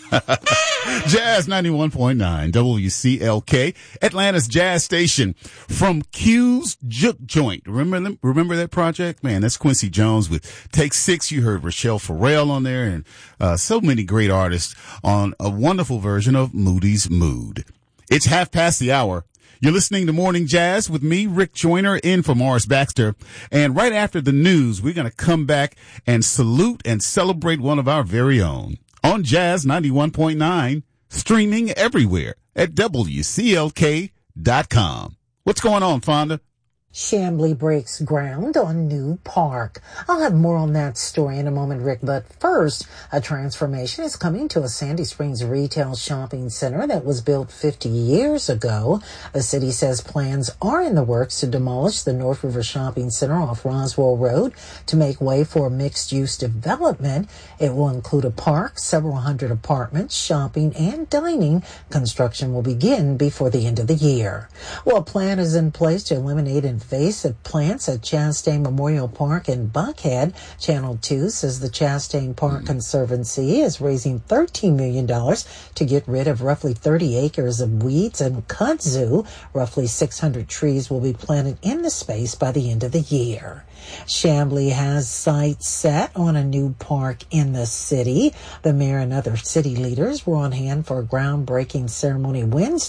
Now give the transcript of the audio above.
Jazz 91.9 WCLK, Atlanta's jazz station. From Q's Juke Joint. Remember that project? Man, that's Quincy Jones with Take Six. You heard Rochelle Farrell on there and so many great artists on a wonderful version of Moody's Mood. It's 1:30. You're listening to Morning Jazz with me, Rick Joyner, in for Morris Baxter. And right after the news, we're going to come back and salute and celebrate one of our very own on Jazz 91.9, streaming everywhere at WCLK.com. What's going on, Fonda? Chamblee breaks ground on new park. I'll have more on that story in a moment, Rick, but first, a transformation is coming to a Sandy Springs retail shopping center that was built 50 years ago. The city says plans are in the works to demolish the North River Shopping Center off Roswell Road to make way for mixed-use development. It will include a park, several hundred apartments, shopping, and dining. Construction will begin before the end of the year. Well, a plan is in place to eliminate invasive plants at Chastain Memorial Park in Buckhead. Channel 2 says the Chastain Park Conservancy is raising $13 million to get rid of roughly 30 acres of weeds and kudzu. Roughly 600 trees will be planted in the space by the end of the year. Chamblee has sights set on a new park in the city. The mayor and other city leaders were on hand for a groundbreaking ceremony Wednesday.